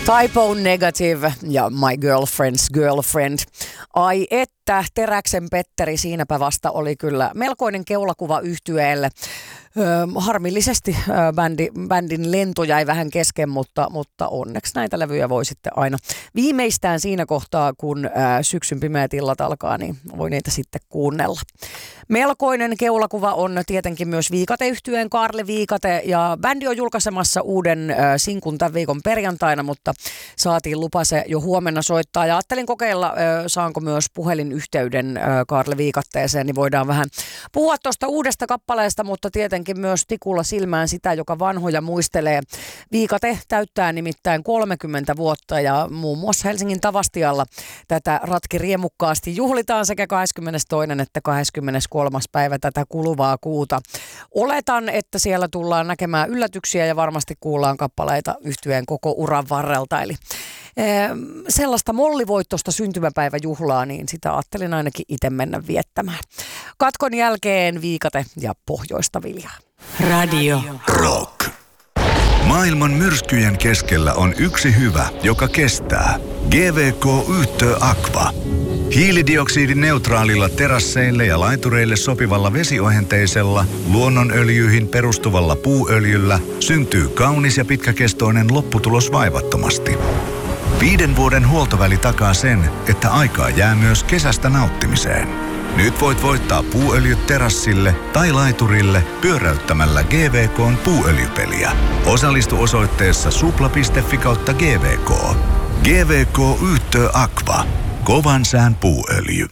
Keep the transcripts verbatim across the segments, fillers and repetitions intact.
Typo Negative ja My Girlfriend's Girlfriend. Ai että, Teräksen Petteri siinäpä vasta oli kyllä melkoinen keulakuva yhtyeelle. Öö, harmillisesti öö, bändi, bändin lento jäi vähän kesken, mutta, mutta onneksi näitä levyjä voi sitten aina viimeistään siinä kohtaa, kun öö, syksyn pimeät illat alkaa, niin voi niitä sitten kuunnella. Melkoinen keulakuva on tietenkin myös Viikate-yhtyeen Kaarle Viikate, ja bändi on julkaisemassa uuden öö, sinkun tämän viikon perjantaina, mutta saatiin lupa se jo huomenna soittaa, ja ajattelin kokeilla, öö, saanko myös puhelinyhteyden öö, Kaarle Viikatteeseen, niin voidaan vähän puhua tuosta uudesta kappaleesta, mutta tietenkin myös tikulla silmään sitä, joka vanhoja muistelee. Viikate täyttää nimittäin kolmekymmentä vuotta, ja muun muassa Helsingin Tavastialla tätä ratki riemukkaasti juhlitaan sekä kahdeskymmenestoinen että kahdeskymmeneskolmas päivä tätä kuluvaa kuuta. Oletan, että siellä tullaan näkemään yllätyksiä ja varmasti kuullaan kappaleita yhtyeen koko uran varrelta. Eli ee, sellaista mollivoittoista syntymäpäiväjuhlaa, niin sitä ajattelin ainakin itse mennä viettämään. Katkon jälkeen Viikate ja Pohjoista viljaa. Radio Rock. Maailman myrskyjen keskellä on yksi hyvä, joka kestää. G V K Yhtö Aqua. Hiilidioksidineutraalilla terasseille ja laitureille sopivalla vesiohenteisella, luonnonöljyihin perustuvalla puuöljyllä syntyy kaunis ja pitkäkestoinen lopputulos vaivattomasti. Viiden vuoden huoltoväli takaa sen, että aikaa jää myös kesästä nauttimiseen. Nyt voit voittaa puuöljyt terassille tai laiturille pyöräyttämällä G V K:n puuöljypeliä. Osallistu osoitteessa supla piste fi kautta G V K. G V K Yhtö Aqua. Kovan sään puuöljy.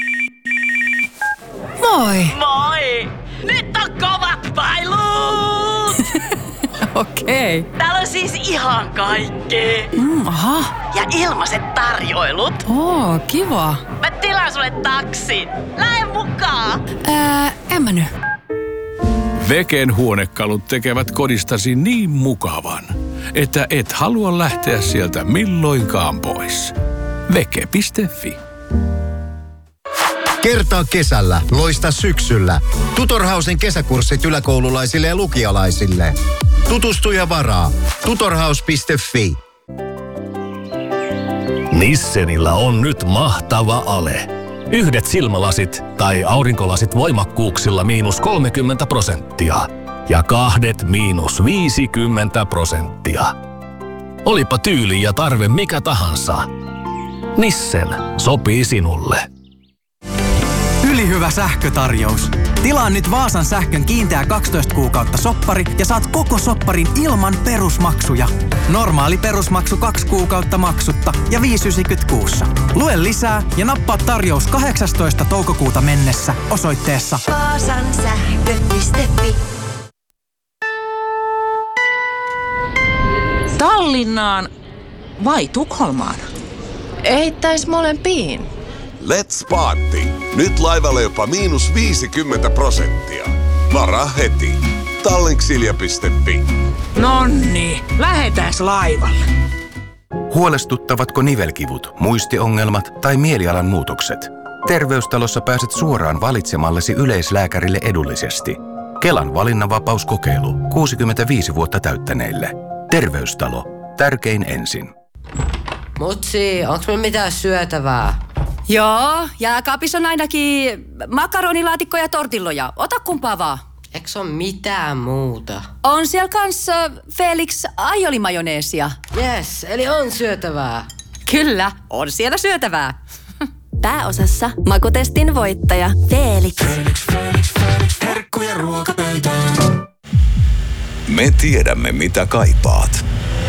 Moi! Moi! Nyt on kovat pailut! Okei. Okay. Täällä on siis ihan kaikkea. Mm, aha. Ja ilmaiset tarjoilut. Oo, kiva. Mä tilaan sulle taksin. Lähde mukaan! Ää, en mä nyt. Veken huonekalut tekevät kodistasi niin mukavan, että et halua lähteä sieltä milloinkaan pois. Veke piste fi. Kertaa kesällä, loista syksyllä. Tutorhausen kesäkurssit yläkoululaisille ja lukialaisille. Tutustu ja varaa. tutorhaus piste fi. Nissenillä on nyt mahtava ale. Yhdet silmälasit tai aurinkolasit voimakkuuksilla miinus kolmekymmentä prosenttia. Ja kahdet miinus viisikymmentä prosenttia. Olipa tyyli ja tarve mikä tahansa. Nissen sopii sinulle. Ylihyvä sähkötarjous. Tilaa nyt Vaasan sähkön kiinteä kaksitoista kuukautta soppari ja saat koko sopparin ilman perusmaksuja. Normaali perusmaksu kaksi kuukautta maksutta ja viisi yhdeksänkymmentä kuussa. Lue lisää ja nappaa tarjous kahdeksastoista toukokuuta mennessä osoitteessa vaasan sähkö piste fi. Tallinnaan vai Tukholmaan? Eittäis molempiin. Let's party! Nyt laivalle jopa miinus viisikymmentä prosenttia. Varaa heti. Tallinksilja piste fi. Nonni, lähetääs laivalle. Huolestuttavatko nivelkivut, muistiongelmat tai mielialan muutokset? Terveystalossa pääset suoraan valitsemallesi yleislääkärille edullisesti. Kelan valinnanvapauskokeilu kuusikymmentäviisi vuotta täyttäneille. Terveystalo. Tärkein ensin. Mutsi, onks me mitään syötävää? Joo, jääkaapissa on ainakin makaronilaatikko ja tortilloja. Ota kumpaa vaan. Eiks on mitään muuta? On siellä kanssa Felix aiolimajoneesia. Yes, eli on syötävää. Kyllä, on siellä syötävää. Pääosassa makutestin voittaja Felix. Felix, Felix, Felix. Herkkuja ruokapöytään. Me tiedämme mitä kaipaat.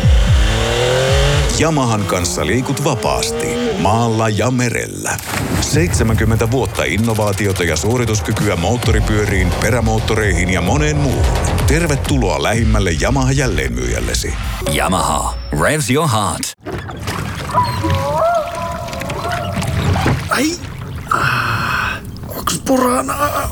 Yamahan kanssa liikut vapaasti, maalla ja merellä. seitsemänkymmentä vuotta innovaatiota ja suorituskykyä moottoripyöriin, perämoottoreihin ja moneen muuhun. Tervetuloa lähimmälle Yamaha jälleenmyyjällesi. Yamaha. Revs your heart. Ai, ah, onks Burana?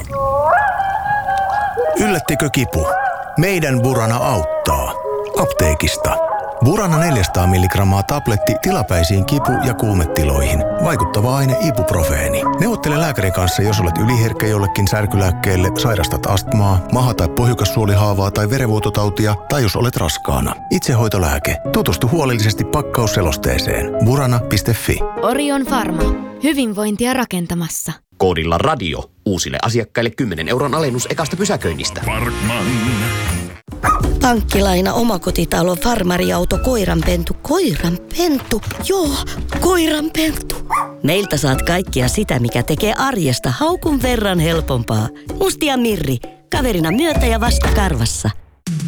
Yllättikö kipu? Meidän Burana auttaa. Apteekista. Burana neljäsataa milligrammaa tabletti tilapäisiin kipu- ja kuumetiloihin. Vaikuttava aine ibuprofeeni. Neuvottele lääkärin kanssa, jos olet yliherkkä jollekin särkylääkkeelle, sairastat astmaa, maha- tai pohjukassuolihaavaa tai verenvuototautia, tai jos olet raskaana. Itsehoitolääke. Tutustu huolellisesti pakkausselosteeseen. burana piste fi. Orion Pharma. Hyvinvointia rakentamassa. Koodilla radio. Uusille asiakkaille kymmenen euron alennus ekasta pysäköinnistä. Parkman. Pankkilaina, omakotitalo, farmariauto, koiranpentu. Koiranpentu? Joo, koiranpentu. Meiltä saat kaikkia sitä, mikä tekee arjesta haukun verran helpompaa. Musti ja Mirri. Kaverina myötä ja vasta karvassa.